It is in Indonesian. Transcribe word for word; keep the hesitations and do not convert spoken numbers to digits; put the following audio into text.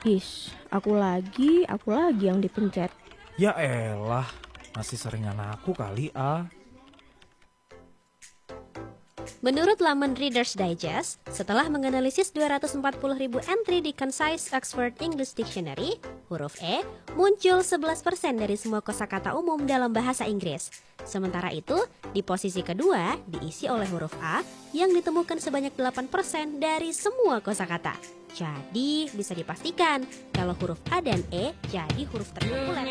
Is, aku lagi, aku lagi yang dipencet. Ya elah, masih seringan aku kali ah. Menurut laman Reader's Digest, setelah menganalisis dua ratus empat puluh ribu entry di Concise Oxford English Dictionary, huruf E muncul sebelas persen dari semua kosakata umum dalam bahasa Inggris. Sementara itu, di posisi kedua diisi oleh huruf A yang ditemukan sebanyak delapan persen dari semua kosakata. Jadi, bisa dipastikan kalau huruf A dan E jadi huruf terpopuler.